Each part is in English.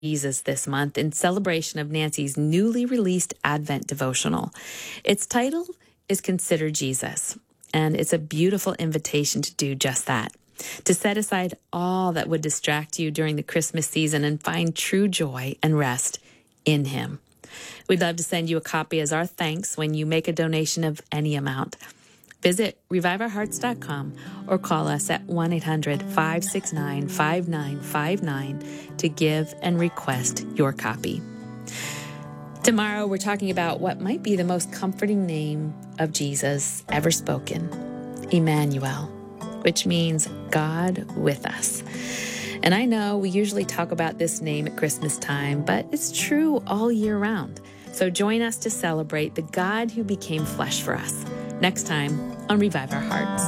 Jesus this month in celebration of Nancy's newly released Advent devotional. Its title is Consider Jesus, and it's a beautiful invitation to do just that, to set aside all that would distract you during the Christmas season and find true joy and rest in Him. We'd love to send you a copy as our thanks when you make a donation of any amount. Visit reviveourhearts.com or call us at 1-800-569-5959 to give and request your copy. Tomorrow, we're talking about what might be the most comforting name of Jesus ever spoken, Emmanuel, which means God with us. And I know we usually talk about this name at Christmas time, but it's true all year round. So join us to celebrate the God who became flesh for us next time on Revive Our Hearts.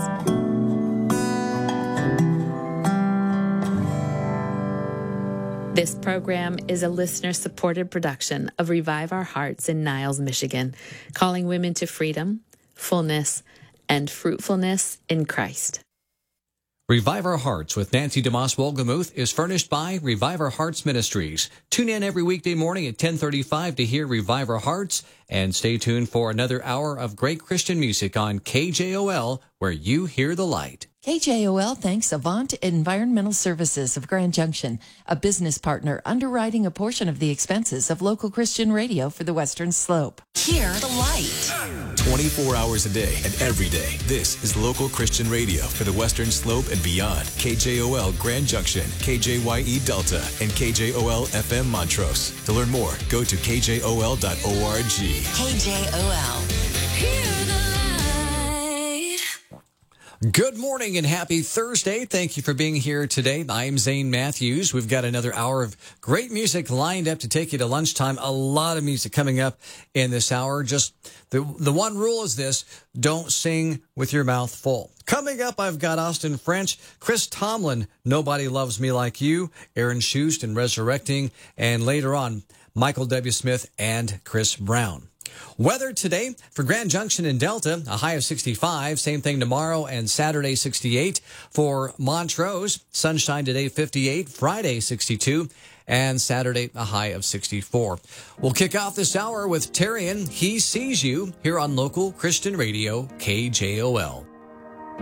This program is a listener-supported production of Revive Our Hearts in Niles, Michigan, calling women to freedom, fullness, and fruitfulness in Christ. Revive Our Hearts with Nancy DeMoss Wolgemuth is furnished by Revive Our Hearts Ministries. Tune in every weekday morning at 10:35 to hear Revive Our Hearts, and stay tuned for another hour of great Christian music on KJOL, where you hear the light. KJOL thanks Avant Environmental Services of Grand Junction, a business partner underwriting a portion of the expenses of local Christian radio for the Western Slope. Hear the light. 24 hours a day and every day. This is local Christian radio for the Western Slope and beyond. KJOL Grand Junction, KJYE Delta, and KJOL FM Montrose. To learn more, go to kjol.org. KJOL. Hear the light. Good morning and happy Thursday. Thank you for being here today. I'm Zane Matthews. We've got another hour of great music lined up to take you to lunchtime. A lot of music coming up in this hour. Just the one rule is this: don't sing with your mouth full. Coming up, I've got Austin French, Chris Tomlin, Nobody Loves Me Like You, Aaron Schust and Resurrecting, and later on, Michael W. Smith and Chris Brown. Weather today for Grand Junction and Delta, a high of 65. Same thing tomorrow and Saturday, 68. For Montrose, sunshine today, 58. Friday, 62. And Saturday, a high of 64. We'll kick off this hour with Terrian, He Sees You, here on local Christian radio, KJOL.